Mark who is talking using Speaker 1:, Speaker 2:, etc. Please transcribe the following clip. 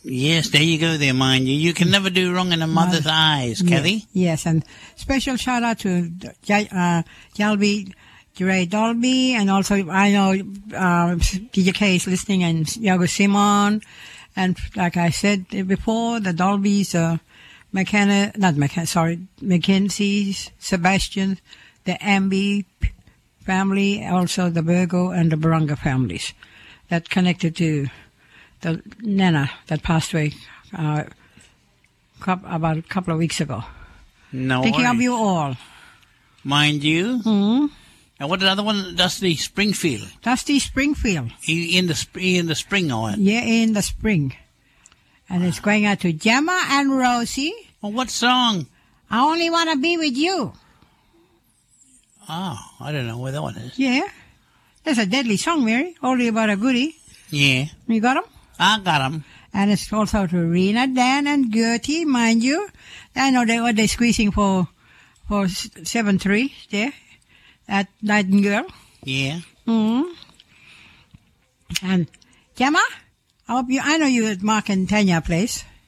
Speaker 1: Yes, there you go there, mind you. You can never do wrong in a mother's eyes, Kathy.
Speaker 2: Yes, and special shout out to Jalby, Ray Dolby, and also I know DJ K is listening, and Yago Simon, and like I said before, the Dolbys, Mackenzie, Sebastian, the Amby family, also the Virgo and the Barunga families that connected to the Nana that passed away about a couple of weeks ago.
Speaker 1: No
Speaker 2: Thinking
Speaker 1: worries.
Speaker 2: of you all.
Speaker 1: Mind you.
Speaker 2: Mm-hmm.
Speaker 1: And what the other one? Dusty Springfield.
Speaker 2: Dusty Springfield.
Speaker 1: In the spring, or what?
Speaker 2: Yeah, in the spring. And it's going out to Gemma and Rosie.
Speaker 1: Well, what song?
Speaker 2: I Only Want to Be With You.
Speaker 1: Oh, I don't know where that one is.
Speaker 2: Yeah. That's a deadly song, Mary. Only about a goodie.
Speaker 1: Yeah.
Speaker 2: You got them?
Speaker 1: I got them.
Speaker 2: And it's also to Rena, Dan, and Gertie, mind you. I know they're squeezing for 7-3 there at Nightingale.
Speaker 1: Yeah.
Speaker 2: Mm-hmm. And Gemma, I know you at Mark and Tanya place.